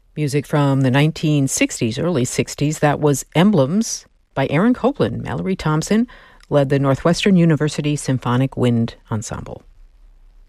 Music from the 1960s, early 60s. That was Emblems by Aaron Copland. Mallory Thompson led the Northwestern University Symphonic Wind Ensemble.